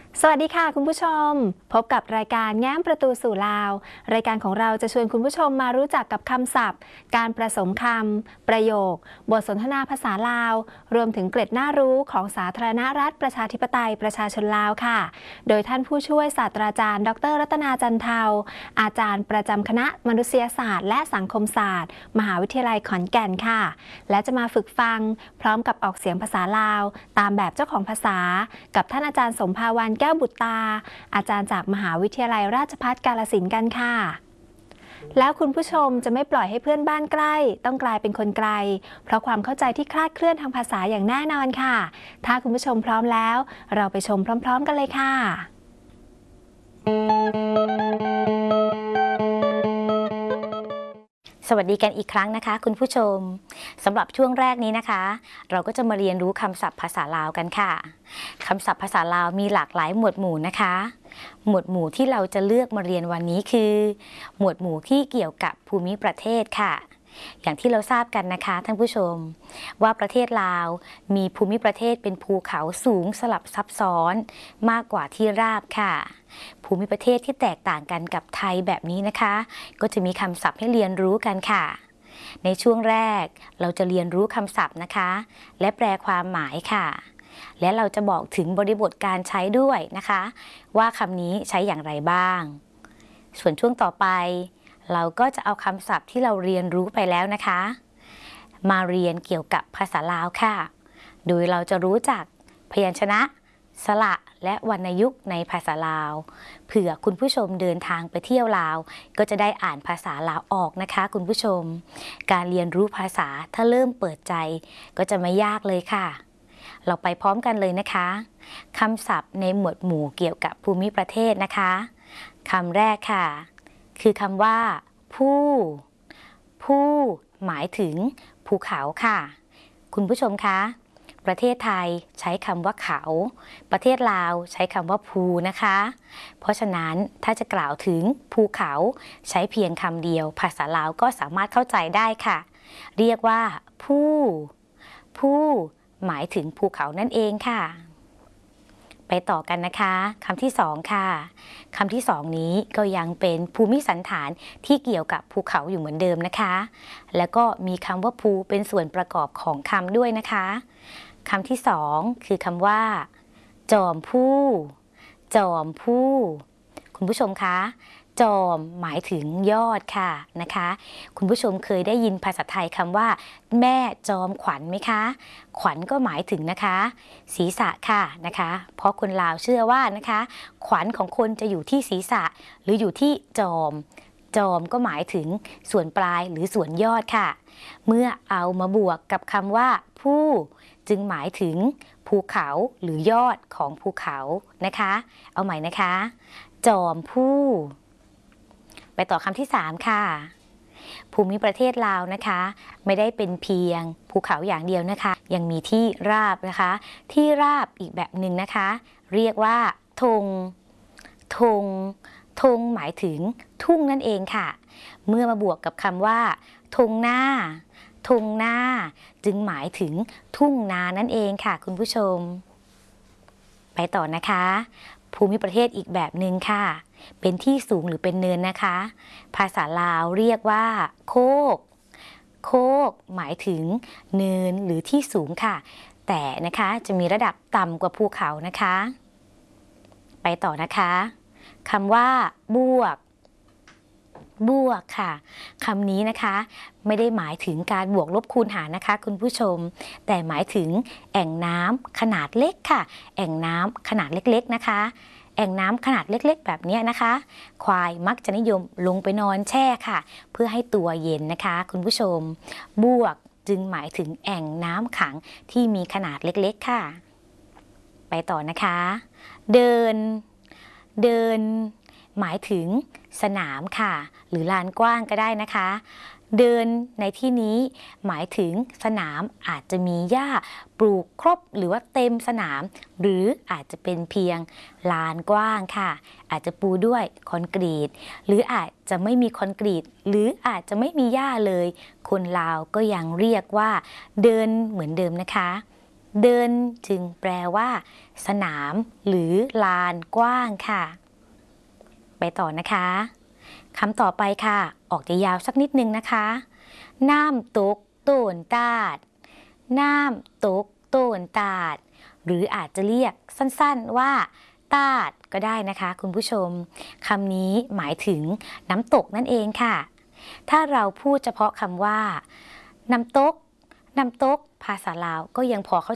สวัสดีค่ะคุณผู้ชมพบกับรายการแง้มประตูสู่ลาวรายการของเราจะชวนคุณผู้ชมมารู้จักกับคำศัพท์ การประสมคำประโยคบทสนทนาภาษาลาวรวมถึงเกร็ดน่ารู้ของสาธารณรัฐประชาธิปไตยประชาชนลาวค่ะโดยท่านผู้ช่วยศาสตราจารย์ดรรัตนาจันเทาอาจารย์ประจำคณะมนุษยศาสตร์และสังคมศาสตร์มหาวิทยาลัยขอนแก่นค่ะและจะมาฝึกฟังพร้อมกับออกเสียงภาษาลาวตามแบบเจ้าของภาษากับท่านอาจารย์สมภาวันแก้วบุตรตาอาจารย์จากมหาวิทยาลัยราชภัฏกาฬสินธุ์กันค่ะแล้วคุณผู้ชมจะไม่ปล่อยให้เพื่อนบ้านใกล้ต้องกลายเป็นคนไกลเพราะความเข้าใจที่คลาดเคลื่อนทางภาษาอย่างแน่นอนค่ะถ้าคุณผู้ชมพร้อมแล้วเราไปชมพร้อมๆกันเลยค่ะสวัสดีกันอีกครั้งนะคะคุณผู้ชมสำหรับช่วงแรกนี้นะคะเราก็จะมาเรียนรู้คำศัพท์ภาษาลาวกันค่ะคำศัพท์ภาษาลาวมีหลากหลายหมวดหมู่นะคะหมวดหมู่ที่เราจะเลือกมาเรียนวันนี้คือหมวดหมู่ที่เกี่ยวกับภูมิประเทศค่ะอย่างที่เราทราบกันนะคะท่านผู้ชมว่าประเทศลาวมีภูมิประเทศเป็นภูเขาสูงสลับซับซ้อนมากกว่าที่ราบค่ะภูมิประเทศที่แตกต่างกันกับไทยแบบนี้นะคะก็จะมีคำศัพท์ให้เรียนรู้กันค่ะในช่วงแรกเราจะเรียนรู้คำศัพท์นะคะและแปลความหมายค่ะและเราจะบอกถึงบริบทการใช้ด้วยนะคะว่าคำนี้ใช้อย่างไรบ้างส่วนช่วงต่อไปเราก็จะเอาคำศัพท์ที่เราเรียนรู้ไปแล้วนะคะมาเรียนเกี่ยวกับภาษาลาวค่ะโดยเราจะรู้จักพยัญชนะสระและวรรณยุกต์ในภาษาลาวเผื่อคุณผู้ชมเดินทางไปเที่ยวลาวก็จะได้อ่านภาษาลาวออกนะคะคุณผู้ชมการเรียนรู้ภาษาถ้าเริ่มเปิดใจก็จะไม่ยากเลยค่ะเราไปพร้อมกันเลยนะคะคำศัพท์ในหมวดหมู่เกี่ยวกับภูมิประเทศนะคะคำแรกค่ะคือคำว่าผู้หมายถึงภูเขาค่ะคุณผู้ชมคะประเทศไทยใช้คำว่าเขาประเทศลาวใช้คำว่าภูนะคะเพราะฉะนั้นถ้าจะกล่าวถึงภูเขาใช้เพียงคำเดียวภาษาลาวก็สามารถเข้าใจได้ค่ะเรียกว่าผู้หมายถึงภูเขานั่นเองค่ะไปต่อกันนะคะคำที่สองค่ะคำที่สองนี้ก็ยังเป็นภูมิสันฐานที่เกี่ยวกับภูเขาอยู่เหมือนเดิมนะคะแล้วก็มีคำว่าภูเป็นส่วนประกอบของคำด้วยนะคะคำที่สองคือคำว่าจอมผู้คุณผู้ชมคะจอมหมายถึงยอดค่ะนะคะคุณผู้ชมเคยได้ยินภาษาไทยคำว่าแม่จอมขวัญไหมคะขวัญก็หมายถึงนะคะศีรษะค่ะนะคะเพราะคนลาวเชื่อว่านะคะขวัญของคนจะอยู่ที่ศีรษะหรืออยู่ที่จอมก็หมายถึงส่วนปลายหรือส่วนยอดค่ะเมื่อเอามาบวกกับคำว่าผู้จึงหมายถึงภูเขาหรือยอดของภูเขานะคะเอาใหม่นะคะจอมผู้ไปต่อคำที่3ค่ะภูมิประเทศลาวนะคะไม่ได้เป็นเพียงภูเขาอย่างเดียวนะคะยังมีที่ราบนะคะที่ราบอีกแบบหนึ่งนะคะเรียกว่าธงหมายถึงทุ่งนั่นเองค่ะเมื่อมาบวกกับคำว่าธงหน้าจึงหมายถึงทุ่งนานั่นเองค่ะคุณผู้ชมไปต่อนะคะภูมิประเทศอีกแบบหนึ่งค่ะเป็นที่สูงหรือเป็นเนินนะคะภาษาลาวเรียกว่าโคกหมายถึงเนินหรือที่สูงค่ะแต่นะคะจะมีระดับต่ำกว่าภูเขานะคะไปต่อนะคะคำว่าบวกค่ะคำนี้นะคะไม่ได้หมายถึงการบวกลบคูณหารนะคะคุณผู้ชมแต่หมายถึงแอ่งน้ำขนาดเล็กค่ะแอ่งน้ำขนาดเล็กๆนะคะแอ่งน้ำขนาดเล็กๆแบบนี้นะคะควายมักจะนิยมลงไปนอนแช่ค่ะเพื่อให้ตัวเย็นนะคะคุณผู้ชมบวกจึงหมายถึงแอ่งน้ำขังที่มีขนาดเล็กๆค่ะไปต่อนะคะเดินหมายถึงสนามค่ะหรือลานกว้างก็ได้นะคะเดินในที่นี้หมายถึงสนามอาจจะมีหญ้าปลูกครบหรือว่าเต็มสนามหรืออาจจะเป็นเพียงลานกว้างค่ะอาจจะปูด้วยคอนกรีตหรืออาจจะไม่มีคอนกรีตหรืออาจจะไม่มีหญ้าเลยคนลาวก็ยังเรียกว่าเดินเหมือนเดิมนะคะเดินจึงแปลว่าสนามหรือลานกว้างค่ะไปต่อนะคะคำต่อไปค่ะออกจะยาวสักนิดนึงนะคะน้ำตกโตนตาดน้ำตกโตนตาดหรืออาจจะเรียกสั้นๆว่าตาดก็ได้นะคะคุณผู้ชมคำนี้หมายถึงน้ำตกนั่นเองค่ะถ้าเราพูดเฉพาะคำว่าน้ำตกภาษาลาวก็ยังพอเข้า